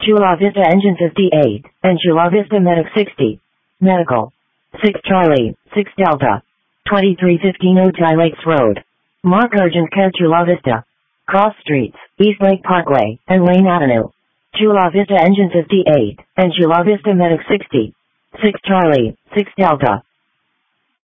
Chula Vista Engine 58, and Chula Vista Medic 60. Medical. 6 Charlie, 6 Delta. 2315 Ojai Lakes Road. Mark Urgent Care Chula Vista. Cross Streets, East Lake Parkway, and Lane Avenue. Chula Vista Engine 58, and Chula Vista Medic 60. 6 Charlie, 6 Delta.